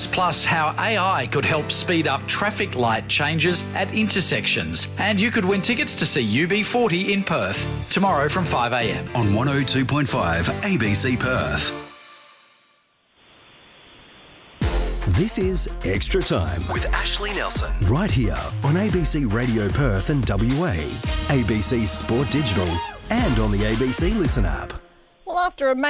plus how AI could help speed up traffic light changes at intersections. And you could win tickets to see UB40 in Perth tomorrow from 5 a.m. on 102.5 ABC Perth. This is Extra Time with Ashley Nelson, right here on ABC Radio Perth and WA, ABC Sport Digital, and on the ABC Listen app. Well, after a